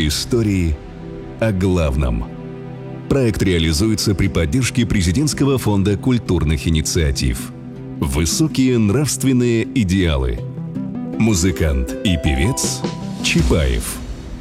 Истории о главном. Проект реализуется при поддержке Президентского фонда культурных инициатив. Высокие нравственные идеалы. Музыкант и певец Чапаев.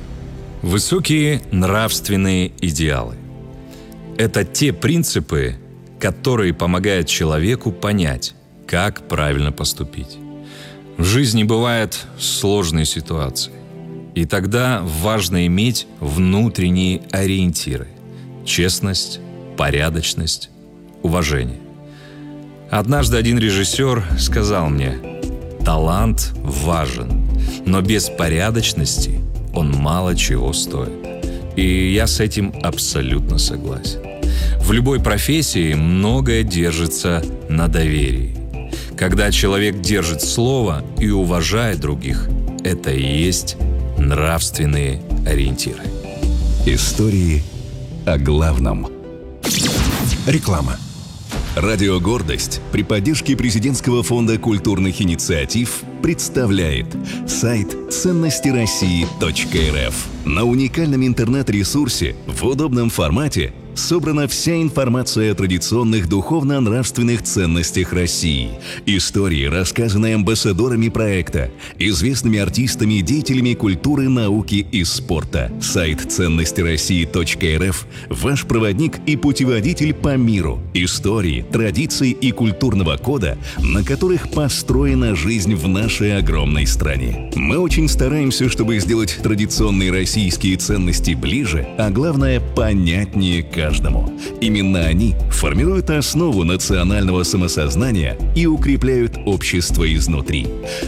Высокие нравственные идеалы – это те принципы, которые помогают человеку понять, как правильно поступить. В жизни бывают сложные ситуации, и тогда важно иметь внутренние ориентиры – честность, порядочность, уважение. Однажды один режиссер сказал мне: «Талант важен, но без порядочности он мало чего стоит». И я с этим абсолютно согласен. В любой профессии многое держится на доверии. Когда человек держит слово и уважает других, это и есть нравственные ориентиры. Истории о главном. Реклама. Радио «Гордость» при поддержке Президентского фонда культурных инициатив представляет сайт ценностироссии.рф. На уникальном интернет-ресурсе в удобном формате собрана вся информация о традиционных духовно-нравственных ценностях России, истории, рассказанные амбассадорами проекта, известными артистами и деятелями культуры, науки и спорта. Сайт ценностироссии.рф – ваш проводник и путеводитель по миру, истории, традиций и культурного кода, на которых построена жизнь в нашей огромной стране. Мы очень стараемся, чтобы сделать традиционные российские ценности ближе, а главное – понятнее каждому. Именно они формируют основу национального самосознания и укрепляют общество изнутри.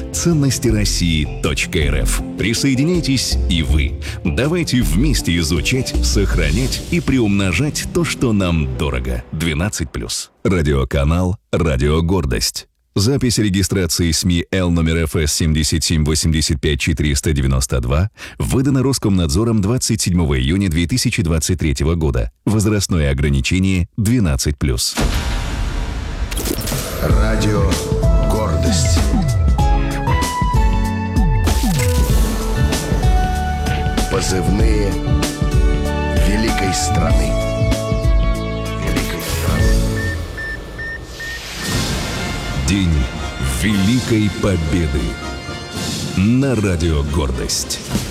Ценностироссии.рф. Присоединяйтесь и вы. Давайте вместе изучать, сохранять и приумножать то, что нам дорого. 12+. Радиоканал «Радио Гордость». Запись регистрации СМИ Л номер ФС 7785492 выдана Роскомнадзором 27 июня 2023 года. Возрастное ограничение 12+. Радио «Гордость». Позывные великой страны. День Великой Победы на Радио «Гордость».